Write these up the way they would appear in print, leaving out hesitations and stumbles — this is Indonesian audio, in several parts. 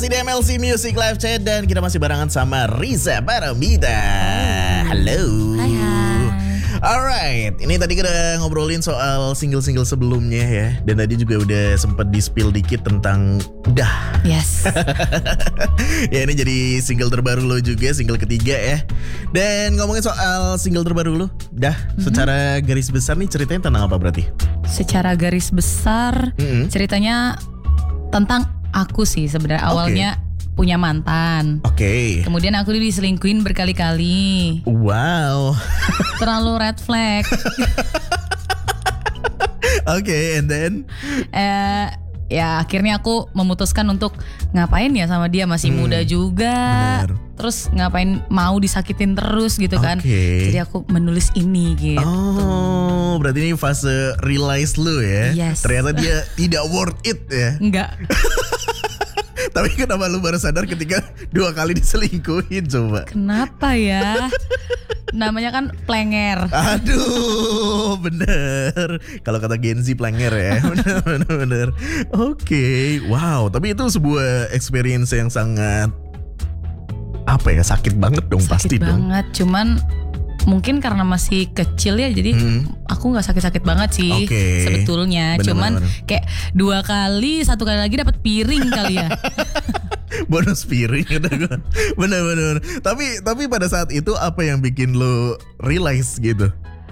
masih di MLC Music Live Chat dan kita masih barengan sama Riza Paramita. Halo. Hai. Alright, ini tadi kita ngobrolin soal single-single sebelumnya ya. Dan tadi juga udah sempat di-spill dikit tentang Dah. Yes. Ya ini jadi single terbaru lo juga, single ketiga ya. Dan ngomongin soal single terbaru lo, Dah, secara garis besar nih ceritanya tentang apa berarti? Secara garis besar ceritanya tentang aku sih sebenarnya. Awalnya punya mantan. Oke. Kemudian aku diselingkuhin berkali-kali. Wow. Terlalu red flag. Oke, and then? Ya akhirnya aku memutuskan untuk ngapain ya sama dia, masih muda juga. Bener. Terus ngapain mau disakitin terus gitu kan. Jadi aku menulis ini gitu. Oh, berarti ini fase realize lu ya. Yes. Ternyata dia tidak worth it ya. Enggak. Tapi kenapa lu baru sadar ketika 2 kali diselingkuhin coba? Kenapa ya? Namanya kan plenger. Aduh, bener. Kalau kata Gen Z plenger ya. Bener. Oke, wow. Tapi itu sebuah experience yang sangat sakit banget dong. Sakit pasti banget, dong. cuman mungkin karena masih kecil ya, jadi aku nggak sakit-sakit banget sih sebetulnya. Cuman kayak 2 kali, 1 kali lagi dapat piring kali ya. Bonus piring kata gue. Bener. Tapi pada saat itu apa yang bikin lo realize gitu?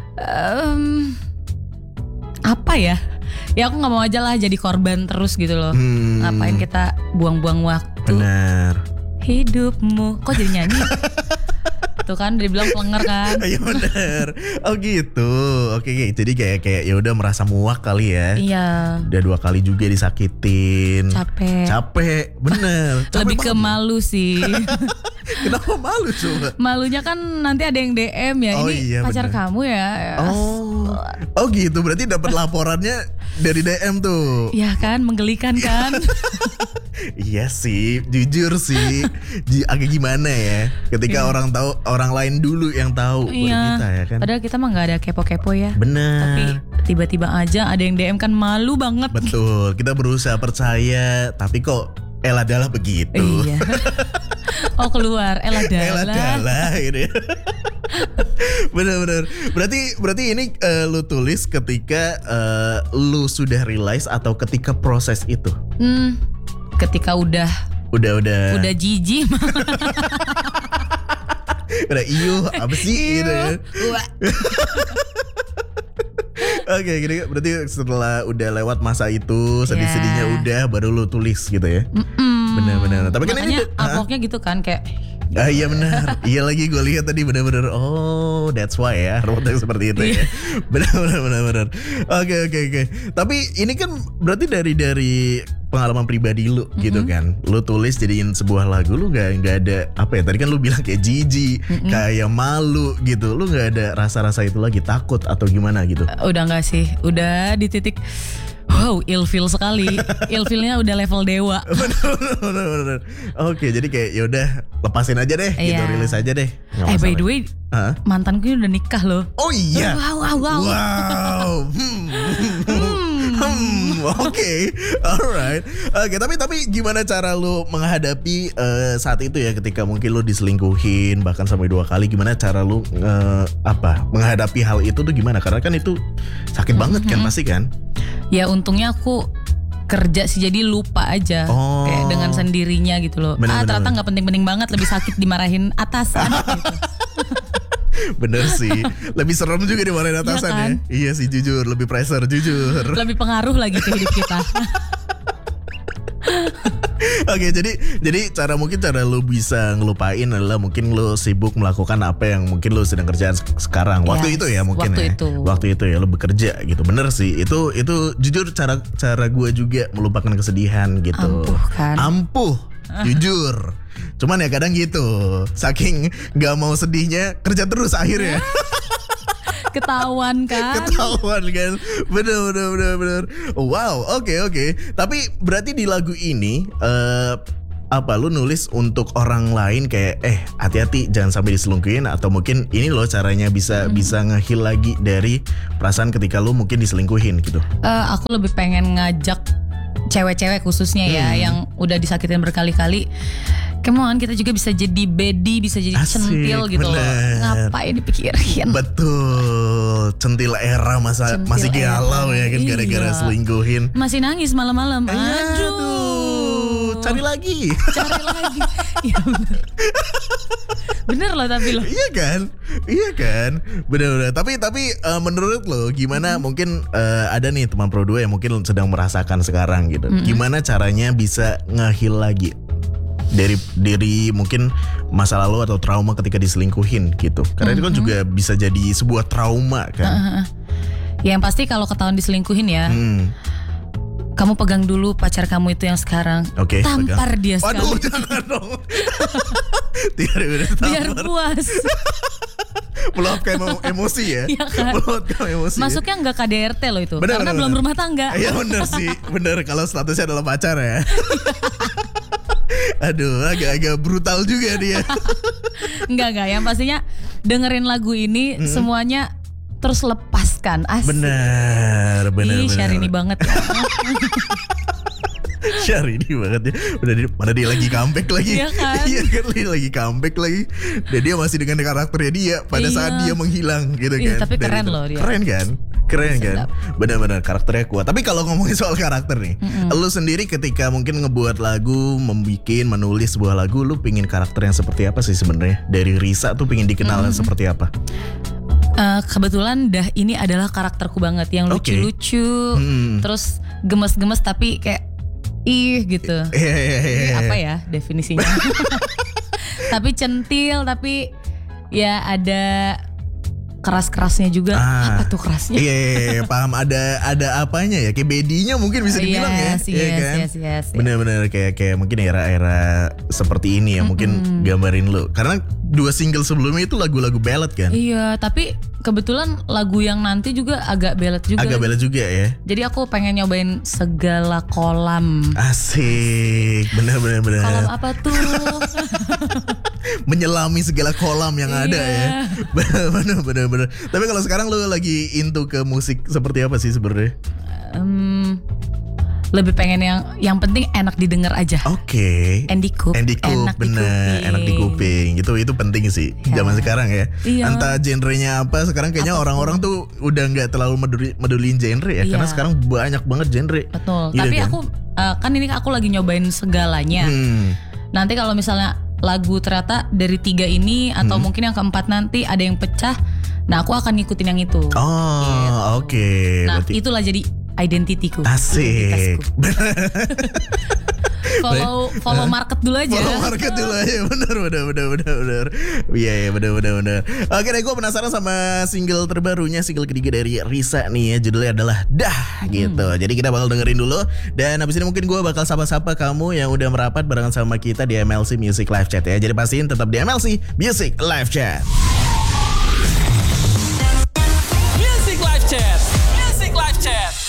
Apa ya? Ya aku nggak mau aja lah jadi korban terus gitu loh. Ngapain kita buang-buang waktu? Benar. Hidupmu. Kok jadi nyanyi? Tuh kan dibilang plenger kan. Iya benar. Oh gitu. Oke. Jadi kayak ya udah merasa muak kali ya. Iya. Udah 2 kali juga disakitin. Capek. Bener. Capek lebih ke malu sih. Kenapa malu coba? Malunya kan nanti ada yang DM ya. Oh, ini iya, pacar bener. kamu ya. Oh gitu. Berarti dapat laporannya dari DM tuh. Iya kan, menggelikan kan. Iya sih, jujur sih, agak gimana ya, ketika orang tahu, orang lain dulu yang tahu baru kita ya kan. Padahal kita mah nggak ada kepo-kepo ya. Bener. Tapi tiba-tiba aja ada yang DM kan, malu banget. Betul, kita berusaha percaya, tapi kok adalah begitu. Iya. Oh keluar, adalah gitu ya. Bener. Berarti ini lu tulis ketika lu sudah realize atau ketika proses itu? Ketika udah jijik. Udah apa sih gitu ya. Oke, gini berarti setelah udah lewat masa itu, sedih-sedihnya udah, baru lu tulis gitu ya. Benar. Tapi kan makanya ini uploadnya gitu kan kayak. Iya benar. Iya lagi gue lihat tadi benar-benar. Oh, that's why ya, robotnya seperti itu ya. Benar. Oke. Tapi ini kan berarti dari pengalaman pribadi lu gitu kan. Lu tulis jadiin sebuah lagu, lu nggak ada apa ya? Tadi kan lu bilang kayak jijik, kayak malu gitu. Lu nggak ada rasa-rasa itu lagi, takut atau gimana gitu? Udah nggak sih. Udah di titik wow, ilfeel sekali. Ilfeelnya udah level dewa. Bener. Oke, jadi kayak yaudah lepasin aja deh, gitu, rilis aja deh. By the way, mantanku udah nikah loh. Oh iya. Wow. Oke, alright. Oke, tapi gimana cara lu menghadapi saat itu ya, ketika mungkin lu diselingkuhin bahkan sampai 2 kali, gimana cara lu menghadapi hal itu tuh gimana? Karena kan itu sakit banget kan pasti kan? Ya untungnya aku kerja sih, jadi lupa aja kayak dengan sendirinya gitu loh. Ternyata nggak penting-penting banget, lebih sakit dimarahin atasan gitu. Bener sih, lebih serem juga dimarahin atasan ya, kan? Iya sih, jujur, lebih pressure, jujur. Lebih pengaruh lagi ke hidup kita. Oke, jadi cara lu bisa ngelupain adalah mungkin lu sibuk melakukan apa yang mungkin lu sedang kerjaan sekarang. Waktu itu ya mungkin waktu itu ya lu bekerja gitu. Bener sih, itu jujur cara gue juga melupakan kesedihan gitu. Ampuh jujur. Cuman ya kadang gitu, saking gak mau sedihnya, kerja terus akhirnya. Ketahuan kan? Bener. Wow, oke. Tapi berarti di lagu ini lu nulis untuk orang lain kayak hati-hati jangan sampai diselingkuhin, atau mungkin ini loh caranya bisa nge-heal lagi dari perasaan ketika lu mungkin diselingkuhin gitu? Aku lebih pengen ngajak cewek-cewek khususnya ya yang udah disakitin berkali-kali. Come on, kita juga bisa jadi baddie, bisa jadi centil gitu loh. Ngapain dipikirin? Betul, centil era masih galau ya kan gara-gara selingkuhin. Masih nangis malam-malam. Aduh, cari lagi. Iya bener. Bener loh tapi loh. Iya kan. Bener-bener. Tapi menurut lo gimana? Mungkin ada nih teman Pro 2 yang mungkin sedang merasakan sekarang gitu. Gimana caranya bisa nge-heal lagi dari mungkin masa lalu atau trauma ketika diselingkuhin gitu. Karena itu kan juga bisa jadi sebuah trauma kan. Yang pasti kalau ketahuan diselingkuhin ya, kamu pegang dulu pacar kamu itu yang sekarang. Tampar dia sekali. Waduh, jangan dong. Biar puas. Meluapkan emosi ya. Iya kan? Meluapkan emosi. Masuknya nggak KDRT loh itu. Karena belum rumah tangga. Iya bener sih. Bener kalau statusnya adalah pacar ya. Aduh, agak brutal juga dia. Enggak. Yang pastinya dengerin lagu ini semuanya terus lepaskan. Asik. Bener. Syahrini banget ya. Syahrini banget ya. Mana dia lagi comeback lagi. Iya kan? Iya kan, lagi comeback lagi. Dan dia masih dengan karakternya dia pada saat dia menghilang gitu kan. Tapi keren loh dia. Keren kan. Benar-benar karakternya kuat. Tapi kalau ngomongin soal karakter nih, lu sendiri ketika mungkin ngebuat lagu, menulis sebuah lagu, lu pingin karakter yang seperti apa sih sebenarnya? Dari Risa tuh pingin dikenal seperti apa? Kebetulan ini adalah karakterku banget, yang lucu-lucu, terus gemes-gemes tapi kayak gitu. Apa ya definisinya? Tapi centil, tapi ya ada keras-kerasnya juga. Apa tuh kerasnya? Iya, paham. Ada apanya ya? Kayak bedinya mungkin bisa dibilang ya. Yes. Bener-bener kayak mungkin era-era seperti ini ya, mungkin gambarin lu. Karena 2 single sebelumnya itu lagu-lagu ballad kan? Iya, tapi kebetulan lagu yang nanti juga agak ballad juga. Agak ballad juga ya. Jadi aku pengen nyobain segala kolam. Asik, bener. Kolam apa tuh? Menyelami segala kolam yang ada ya. Bener. Tapi kalau sekarang lu lagi into ke musik seperti apa sih sebenarnya? Lebih pengen yang penting enak didengar aja. Andy Coop, bener, enak di kuping. Itu penting sih zaman sekarang ya. Entah genrenya apa, sekarang kayaknya orang-orang tuh udah nggak terlalu medulin genre ya. Karena sekarang banyak banget genre. Betul. Tapi kan? Aku lagi nyobain segalanya. Nanti kalau misalnya lagu ternyata dari 3 ini atau mungkin yang keempat nanti ada yang pecah, nah aku akan ngikutin yang itu. Oke. Nah itulah jadi identitiku. Asik. Follow market dulu aja. Bener. Iya, bener. Oke deh, gue penasaran sama single terbarunya, single ketiga dari Risa nih ya. Judulnya adalah Dah gitu. Jadi kita bakal dengerin dulu. Dan abis ini mungkin gue bakal sapa-sapa kamu yang udah merapat barengan sama kita di MLC Music Live Chat ya. Jadi pastiin tetap di MLC Music Live Chat.